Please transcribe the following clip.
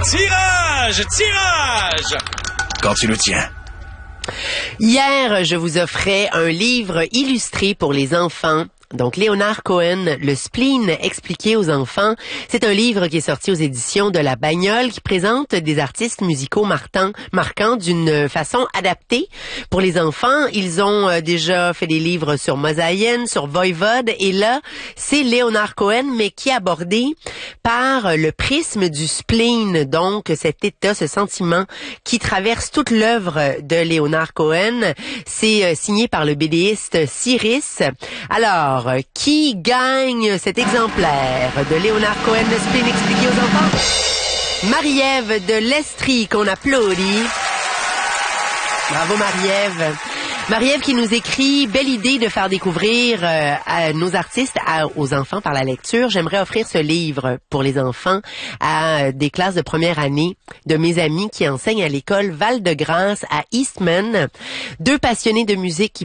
Tirage! Quand tu le tiens. Hier, je vous offrais un livre illustré pour les enfants. Donc, Léonard Cohen, Le spleen expliqué aux enfants. C'est un livre qui est sorti aux éditions de La Bagnole qui présente des artistes musicaux marquants d'une façon adaptée pour les enfants. Ils ont déjà fait des livres sur Mosaïen, sur Voivode, et là, c'est Léonard Cohen, mais qui est abordé par le prisme du spleen. Donc, cet état, ce sentiment qui traverse toute l'œuvre de Léonard Cohen. C'est signé par le BDiste Cyrus. Alors, qui gagne cet exemplaire de Léonard Cohen, Le spleen expliqué aux enfants? Marie-Ève de l'Estrie, qu'on applaudit. Bravo Marie-Ève. Marie-Ève qui nous écrit: belle idée de faire découvrir à nos artistes aux enfants par la lecture. J'aimerais offrir ce livre pour les enfants à des classes de première année de mes amis qui enseignent à l'école Val-de-Grâce à Eastman. 2 passionnés de musique qui